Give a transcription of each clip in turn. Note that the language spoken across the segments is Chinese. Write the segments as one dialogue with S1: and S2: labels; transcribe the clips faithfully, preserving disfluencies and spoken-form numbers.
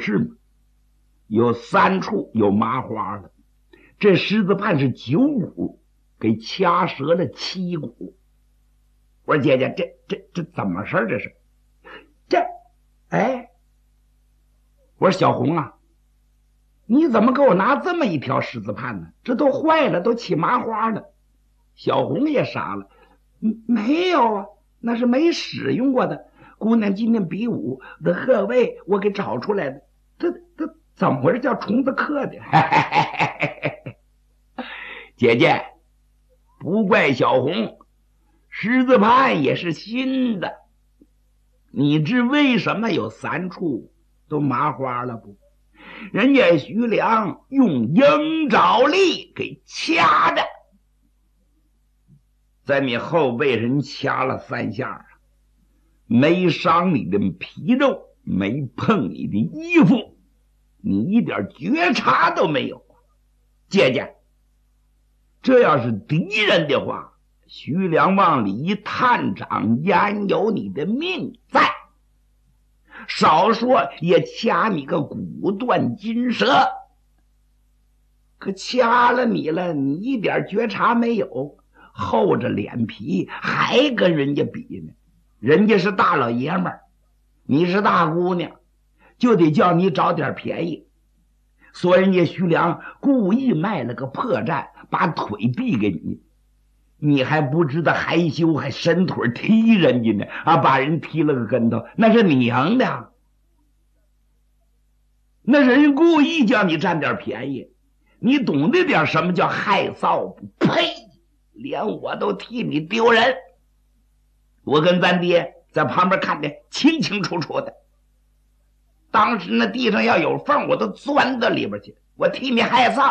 S1: 是吗？有三处有麻花了，这狮子判是九股，给掐折了七股。我说姐姐，这这这怎么事儿？这是这哎，我说小红啊，你怎么给我拿这么一条狮子判呢？这都坏了，都起麻花了。小红也傻了，没有啊，那是没使用过的。姑娘今天比武的鹤位我给找出来的，这这怎么回事？叫虫子克的？姐姐，不怪小红，狮子判也是新的。你知为什么有三处都麻花了不？人家徐良用鹰爪力给掐的，在你后背人掐了三下，没伤你的皮肉，没碰你的衣服，你一点觉察都没有。姐姐，这要是敌人的话，徐良往里一探长焉有你的命在？少说也掐你个骨断筋折，可掐了你了，你一点觉察没有，厚着脸皮还跟人家比呢。人家是大老爷们儿，你是大姑娘，就得叫你找点便宜。所以人家徐良故意卖了个破绽，把腿递给你，你还不知道害羞，还伸腿踢人家呢啊！把人踢了个跟头，那是你赢的，那是人故意叫你占点便宜。你懂得点什么叫害臊不？呸！连我都替你丢人。我跟咱爹在旁边看得清清楚楚的，当时那地上要有缝，我都钻到里边去，我替你害臊。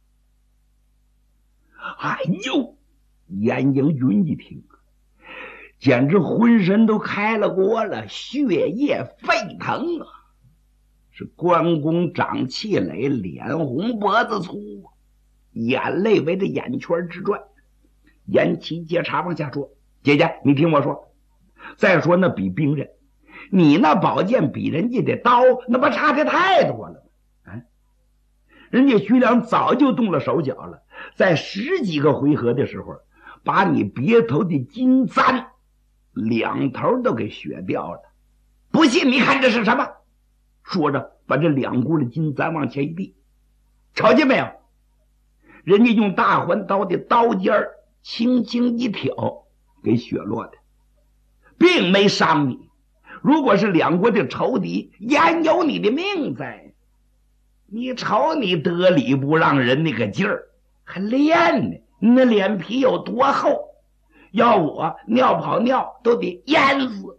S1: 哎呦！严迎云一听，简直浑身都开了锅了，血液沸腾啊！是关公长气垒，脸红脖子粗，眼泪围着眼圈直转。严琦接茬往下说：“姐姐，你听我说，再说那比兵刃，你那宝剑比人家的刀，那不差的太多了吗？啊，人家徐良早就动了手脚了，在十几个回合的时候，把你别头的金簪两头都给削掉了。不信你看这是什么？”说着把这两股的金簪往前一递，瞅见没有？人家用大环刀的刀尖儿轻轻一挑给削落的，并没伤你。如果是两国的仇敌，焉有你的命在？你瞅你得理不让人那个劲儿，还练呢，你那脸皮有多厚？要我尿跑尿都得淹死。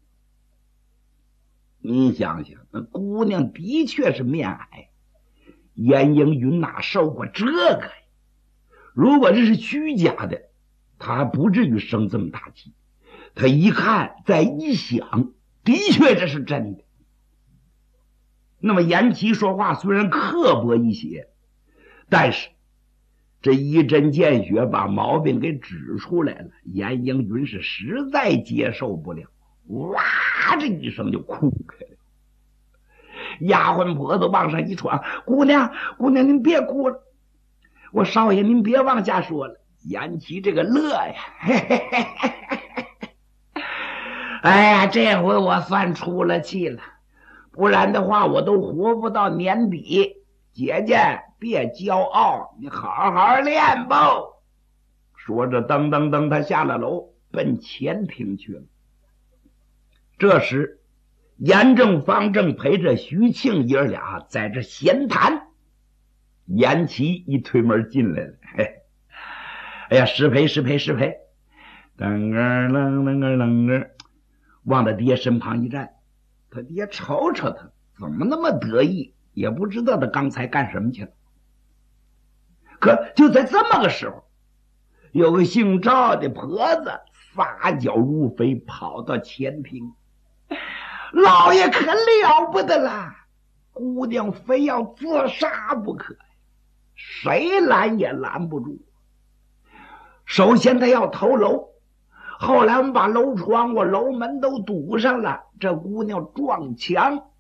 S1: 你想想，那姑娘的确是面矮，严迎云哪受过这个呀？如果这是虚假的，他还不至于生这么大气。他一看再一想，的确这是真的。那么严琦说话虽然刻薄一些，但是这一针见血把毛病给指出来了。严迎云是实在接受不了，哇这一声就哭开了。丫鬟婆子往上一闯：“姑娘姑娘您别哭了，我少爷您别往下说了。”严琦这个乐呀，嘿嘿嘿嘿嘿，哎呀，这回我算出了气了，不然的话我都活不到年底。姐姐别骄傲，你好好练吧。说着噔噔噔他下了楼，奔前厅去了。这时严正方正陪着徐庆爷俩在这闲谈，严琦一推门进来了。嘿，哎呀，失陪失陪失陪，噔个楞楞个楞个，往他爹身旁一站。他爹瞅瞅他怎么那么得意，也不知道他刚才干什么去了。可就在这么个时候，有个姓赵的婆子撒脚如飞跑到前厅。老爷可了不得了，姑娘非要自杀不可，谁拦也拦不住。首先他要投楼，后来我们把楼窗户楼门都堵上了，这姑娘撞墙